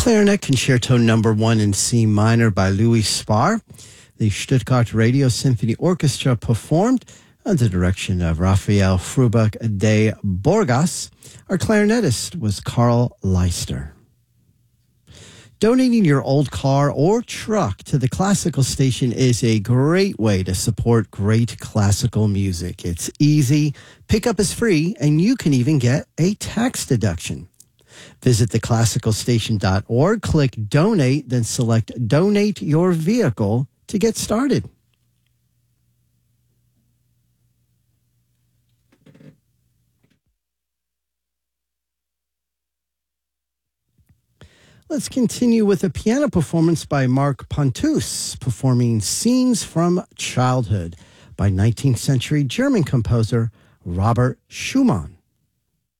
Clarinet Concerto Number 1 in C minor by Louis Spar. The Stuttgart Radio Symphony Orchestra performed under the direction of Rafael Frubach de Borgas. Our clarinetist was Carl Leister. Donating your old car or truck to the Classical Station is a great way to support great classical music. It's easy, pickup is free, and you can even get a tax deduction. Visit theclassicalstation.org, click Donate, then select Donate Your Vehicle to get started. Let's continue with a piano performance by Mark Pontus, performing Scenes from Childhood by 19th century German composer Robert Schumann.